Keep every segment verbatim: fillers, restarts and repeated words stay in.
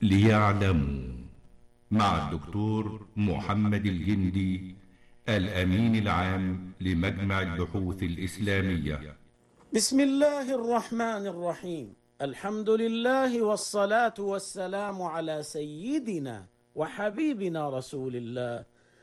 ليعلموا مع الدكتور محمد الجندي الأمين العام لمجمع البحوث الإسلامية. بسم الله الرحمن الرحيم. الحمد لله والصلاة والسلام على سيدنا وحبيبنا رسول الله.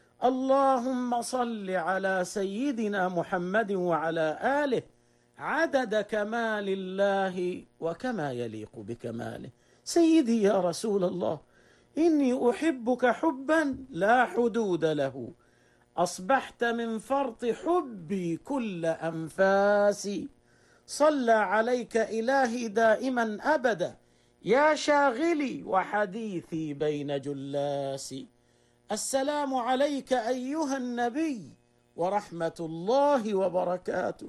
اللهم صل على سيدنا محمد وعلى آله عدد كمال الله وكما يليق بكماله. سيدي يا رسول الله، إني أحبك حبا لا حدود له، أصبحت من فرط حبي كل أنفاسي. صلى عليك إلهي دائما أبدا يا شاغلي وحديثي بين جلاسي. السلام عليك أيها النبي ورحمة الله وبركاته.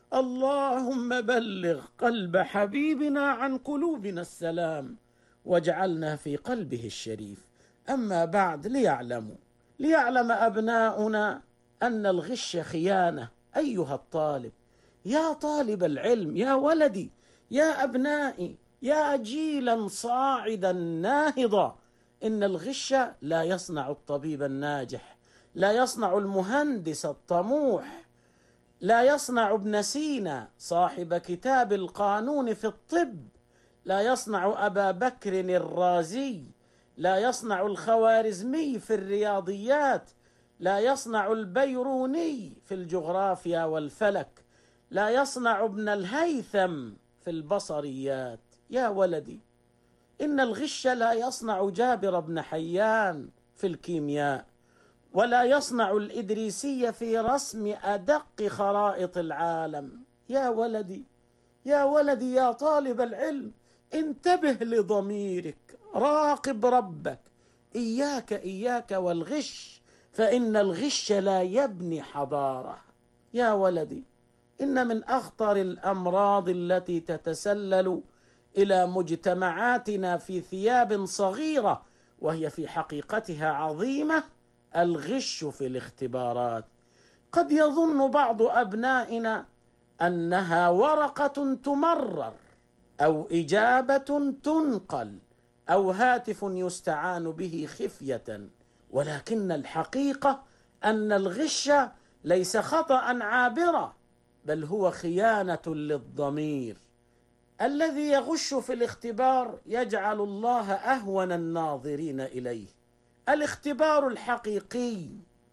اللهم بلغ قلب حبيبنا عن قلوبنا السلام واجعلنا في قلبه الشريف. أما بعد، ليعلموا ليعلم أبناؤنا أن الغش خيانة. أيها الطالب، يا طالب العلم، يا ولدي، يا أبنائي، يا جيلا صاعدا ناهضا، إن الغش لا يصنع الطبيب الناجح، لا يصنع المهندس الطموح، لا يصنع ابن سينا صاحب كتاب القانون في الطب، لا يصنع أبا بكر الرازي، لا يصنع الخوارزمي في الرياضيات، لا يصنع البيروني في الجغرافيا والفلك، لا يصنع ابن الهيثم في البصريات. يا ولدي، إن الغش لا يصنع جابر بن حيان في الكيمياء، ولا يصنع الإدريسي في رسم أدق خرائط العالم. يا ولدي يا ولدي يا طالب العلم، انتبه لضميرك، راقب ربك. إياك إياك والغش، فإن الغش لا يبني حضارة. يا ولدي، إن من أخطر الأمراض التي تتسلل إلى مجتمعاتنا في ثياب صغيرة وهي في حقيقتها عظيمة الغش في الاختبارات. قد يظن بعض أبنائنا أنها ورقة تمرر، أو إجابة تنقل، أو هاتف يستعان به خفية، ولكن الحقيقة أن الغش ليس خطأ عابرا، بل هو خيانة للضمير. الذي يغش في الاختبار يجعل الله أهون الناظرين إليه. الاختبار الحقيقي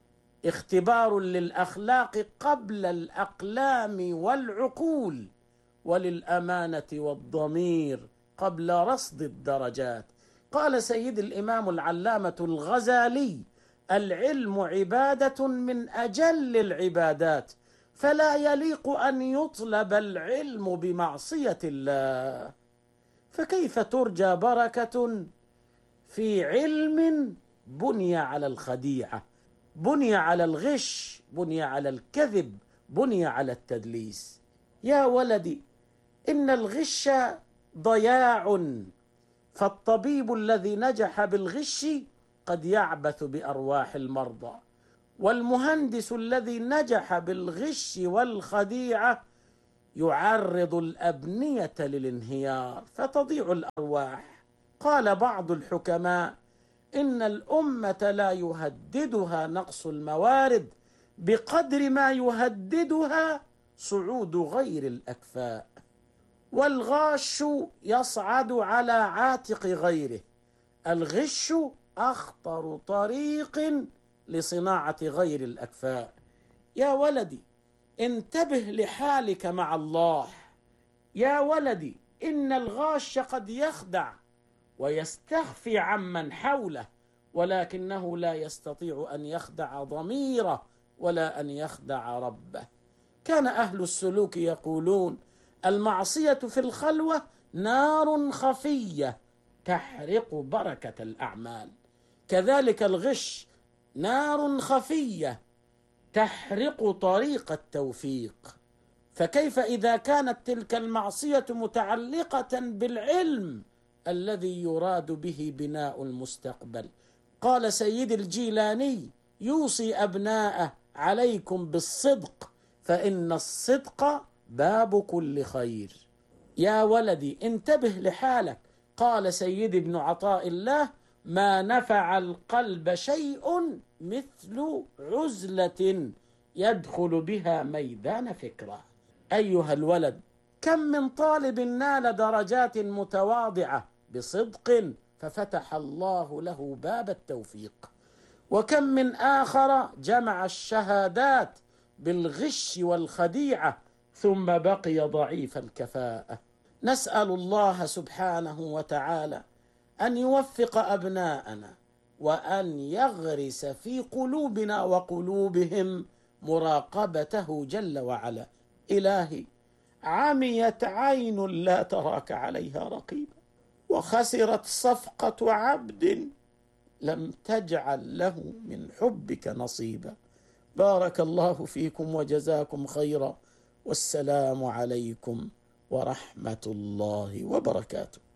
اختبار للأخلاق قبل الأقلام والعقول، وللأمانة والضمير قبل رصد الدرجات. قال سيد الإمام العلامة الغزالي: العلم عبادة من أجل العبادات، فلا يليق أن يطلب العلم بمعصية الله. فكيف ترجى بركة في علم بني على الخديعة، بني على الغش، بني على الكذب، بني على التدليس؟ يا ولدي، إن الغش ضياع، فالطبيب الذي نجح بالغش قد يعبث بأرواح المرضى، والمهندس الذي نجح بالغش والخديعة يعرض الأبنية للانهيار فتضيع الأرواح. قال بعض الحكماء: إن الأمة لا يهددها نقص الموارد بقدر ما يهددها صعود غير الأكفاء، والغاش يصعد على عاتق غيره. الغش أخطر طريق لصناعة غير الأكفاء. يا ولدي، انتبه لحالك مع الله. يا ولدي، إن الغاش قد يخدع ويستخفي عمن حوله، ولكنه لا يستطيع أن يخدع ضميره ولا أن يخدع ربه. كان أهل السلوك يقولون: المعصية في الخلوة نار خفية تحرق بركة الأعمال، كذلك الغش نار خفية تحرق طريق التوفيق. فكيف إذا كانت تلك المعصية متعلقة بالعلم الذي يراد به بناء المستقبل؟ قال سيد الجيلاني يوصي أبناءه: عليكم بالصدق، فإن الصدق باب كل خير. يا ولدي، انتبه لحالك، قال سيدي ابن عطاء الله: ما نفع القلب شيء مثل عزلة يدخل بها ميدان فكرة. أيها الولد، كم من طالب نال درجات متواضعة بصدق ففتح الله له باب التوفيق، وكم من آخر جمع الشهادات بالغش والخديعة ثم بقي ضعيف الكفاءة. نسأل الله سبحانه وتعالى أن يوفق أبناءنا وأن يغرس في قلوبنا وقلوبهم مراقبته جل وعلا. إلهي، عميت عين لا تراك عليها رقيبا، وخسرت صفقة عبد لم تجعل له من حبك نصيبا. بارك الله فيكم وجزاكم خيرا، والسلام عليكم ورحمة الله وبركاته.